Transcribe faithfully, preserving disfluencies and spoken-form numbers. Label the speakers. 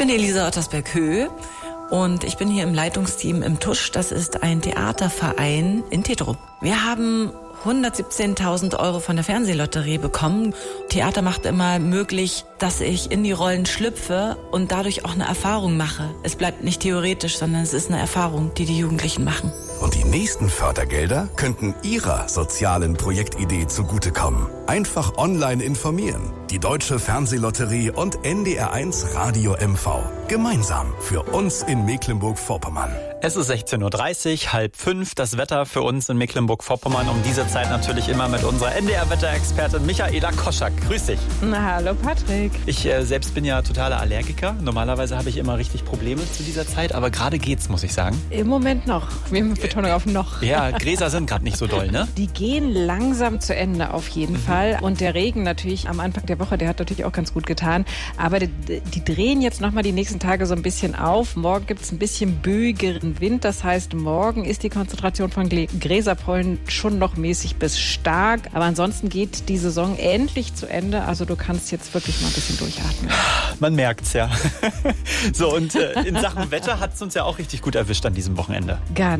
Speaker 1: bin Elisa Ottersberg-Höh und ich bin hier im Leitungsteam im Tusch. Das ist ein Theaterverein in Tetro. Wir haben hundertsiebzehntausend Euro von der Fernsehlotterie bekommen. Theater macht immer möglich, dass ich in die Rollen schlüpfe und dadurch auch eine Erfahrung mache. Es bleibt nicht theoretisch, sondern es ist eine Erfahrung, die die Jugendlichen machen.
Speaker 2: Und die nächsten Fördergelder könnten Ihrer sozialen Projektidee zugutekommen. Einfach online informieren. Die Deutsche Fernsehlotterie und N D R eins Radio M V. Gemeinsam für uns in Mecklenburg-Vorpommern.
Speaker 3: Es ist sechzehn Uhr dreißig, halb fünf. Das Wetter für uns in Mecklenburg-Vorpommern um diese Zeit natürlich immer mit unserer N D R-Wetterexpertin Michaela Koschak. Grüß dich.
Speaker 4: Na, hallo Patrick.
Speaker 3: Ich äh, selbst bin ja totaler Allergiker. Normalerweise habe ich immer richtig Probleme zu dieser Zeit, aber gerade geht's, muss ich sagen.
Speaker 4: Im Moment noch. Wir haben Betonung auf noch.
Speaker 3: Ja, Gräser sind gerade nicht so doll, ne?
Speaker 4: Die gehen langsam zu Ende auf jeden mhm. Fall. Und der Regen natürlich am Anfang der Woche, der hat natürlich auch ganz gut getan. Aber die, die drehen jetzt nochmal die nächsten Tage so ein bisschen auf. Morgen gibt es ein bisschen böigeren Wind. Das heißt, morgen ist die Konzentration von Gräserpollen schon noch mäßig bis stark. Aber ansonsten geht die Saison endlich zu Ende. Also du kannst jetzt wirklich mal ein bisschen durchatmen.
Speaker 3: Man merkt's ja. So, und äh, in Sachen Wetter hat es uns ja auch richtig gut erwischt an diesem Wochenende.
Speaker 4: Ganz